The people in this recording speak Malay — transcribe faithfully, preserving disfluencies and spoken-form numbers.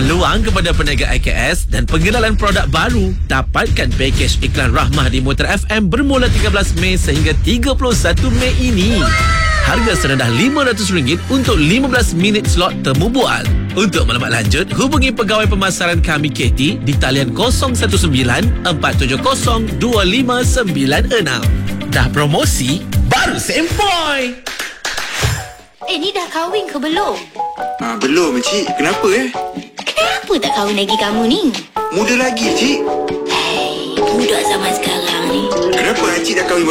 peluang kepada peniaga I K S dan pengenalan produk baru. Dapatkan pakej iklan Rahmah di Mutar F M bermula tiga belas Mei sehingga tiga puluh satu Mei ini. Harga serendah lima ratus ringgit untuk lima belas minit slot temu bual. Untuk maklumat lanjut, hubungi pegawai pemasaran kami K T di talian kosong satu sembilan empat tujuh kosong dua lima sembilan enam. Dah promosi, baru sempoi. Eh, ni dah kahwin ke belum? Ah, belum, Cik. Kenapa eh? Kenapa tak kahwin lagi kamu ni? Muda lagi, Cik. Hei, budak zaman sekarang ni. Kenapa Cik dah kahwin